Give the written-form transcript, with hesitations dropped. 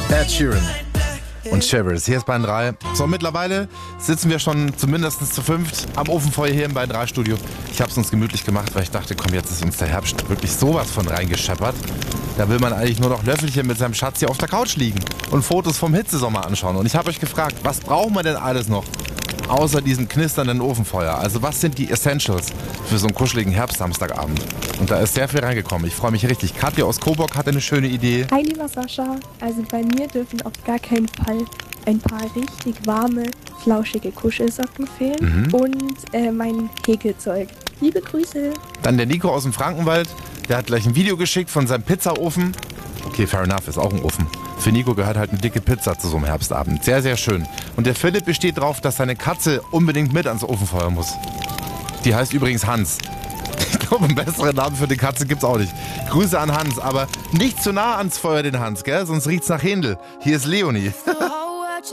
Ed Sheeran und Shivers. Hier ist Bayern 3. So, mittlerweile sitzen wir schon zumindest zu fünft am Ofenfeuer hier im Bayern 3 Studio. Ich habe es uns gemütlich gemacht, weil ich dachte, komm, jetzt ist uns der Herbst wirklich sowas von reingescheppert. Da will man eigentlich nur noch Löffelchen mit seinem Schatz hier auf der Couch liegen und Fotos vom Hitzesommer anschauen. Und ich habe euch gefragt, was brauchen wir denn alles noch? Außer diesem knisternden Ofenfeuer. Also was sind die Essentials für so einen kuscheligen Herbstsamstagabend? Und da ist sehr viel reingekommen. Ich freue mich richtig. Katja aus Coburg hatte eine schöne Idee. Hi lieber Sascha, also bei mir dürfen auf gar keinen Fall ein paar richtig warme, flauschige Kuschelsocken fehlen und mein Häkelzeug. Liebe Grüße. Dann der Nico aus dem Frankenwald, der hat gleich ein Video geschickt von seinem Pizzaofen. Okay, fair enough, ist auch ein Ofen. Für Nico gehört halt eine dicke Pizza zu so einem Herbstabend. Sehr, sehr schön. Und der Philipp besteht drauf, dass seine Katze unbedingt mit ans Ofenfeuer muss. Die heißt übrigens Hans. Ich glaube, einen besseren Namen für die Katze gibt's auch nicht. Grüße an Hans, aber nicht zu nah ans Feuer den Hans, gell? Sonst riecht's nach Händel. Hier ist Leonie.